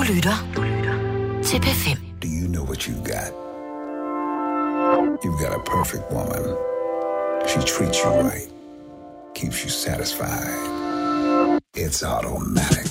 lytter til P5. Do you know what you got? You've got a perfect woman. She treats you right. Keeps you satisfied. It's automatic.